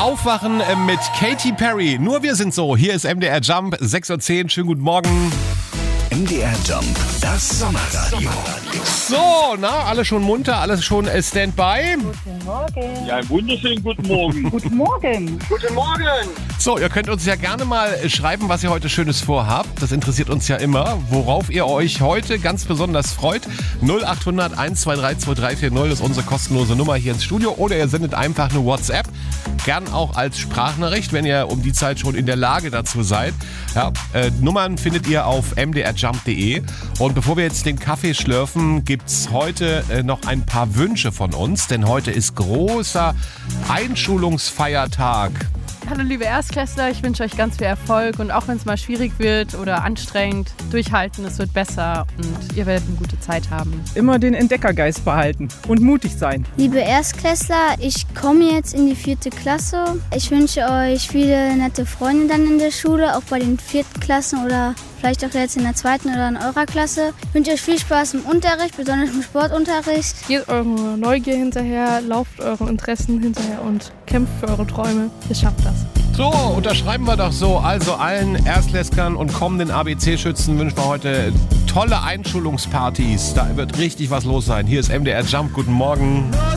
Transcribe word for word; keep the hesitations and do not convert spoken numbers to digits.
Aufwachen mit Katy Perry. Nur wir sind so. Hier ist M D R Jump, sechs Uhr zehn. Schönen guten Morgen. M D R Jump, das Sommerradio. So, na, alle schon munter, alles schon äh, Standby. Guten Morgen. Ja, einen wunderschönen guten Morgen. Guten Morgen. Guten Morgen. So, ihr könnt uns ja gerne mal schreiben, was ihr heute Schönes vorhabt. Das interessiert uns ja immer, worauf ihr euch heute ganz besonders freut. null acht hundert eins zwei drei zwei drei vier null ist unsere kostenlose Nummer hier ins Studio. Oder ihr sendet einfach eine WhatsApp. Gern auch als Sprachnachricht, wenn ihr um die Zeit schon in der Lage dazu seid. Ja, äh, Nummern findet ihr auf m d r jump punkt d e. Und bevor wir jetzt den Kaffee schlürfen, gibt's heute äh, noch ein paar Wünsche von uns. Denn heute ist großer Einschulungsfeiertag. Hallo liebe Erstklässler, ich wünsche euch ganz viel Erfolg und auch wenn es mal schwierig wird oder anstrengend, durchhalten, es wird besser und ihr werdet eine gute Zeit haben. Immer den Entdeckergeist behalten und mutig sein. Liebe Erstklässler, ich komme jetzt in die vierte Klasse. Ich wünsche euch viele nette Freunde dann in der Schule, auch bei den vierten Klassen oder vielleicht auch jetzt in der zweiten oder in eurer Klasse. Ich wünsche euch viel Spaß im Unterricht, besonders im Sportunterricht. Geht eurer Neugier hinterher, lauft euren Interessen hinterher und kämpft für eure Träume. Ihr schafft das. So, unterschreiben wir doch so. Also allen Erstklässlern und kommenden A B C-Schützen wünschen wir heute tolle Einschulungspartys. Da wird richtig was los sein. Hier ist M D R Jump. Guten Morgen.